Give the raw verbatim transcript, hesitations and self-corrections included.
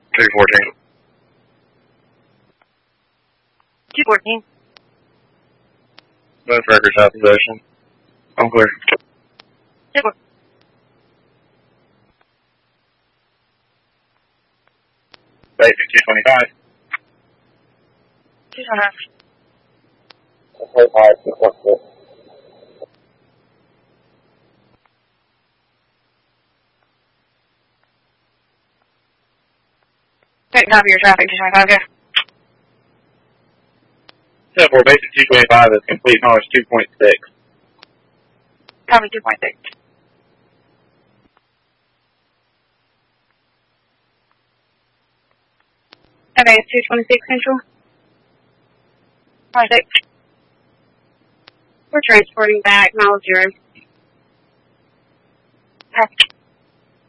two fourteen. two fourteen. Both records have possession. I'm clear. two fourteen. Basic two twenty-five. two twenty-five. twenty-five, two forty-six. Take copy your traffic, two twenty-five, go. ten four, basic two twenty-five is complete knowledge two point six. Copy two point six. Okay, it's two twenty-six Central. twenty-six. We're transporting back, miles zero. Copy.